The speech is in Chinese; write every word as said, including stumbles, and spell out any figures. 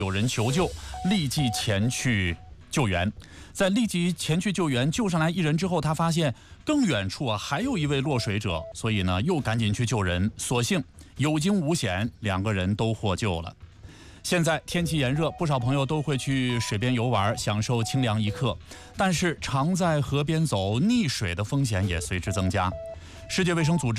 有人求救，立即前去救援。在立即前去救援救上来一人之后，他发现更远处啊还有一位落水者，所以呢又赶紧去救人，所幸有惊无险，两个人都获救了。现在天气炎热，不少朋友都会去水边游玩，享受清凉一刻。但是常在河边走，溺水的风险也随之增加。世界卫生组织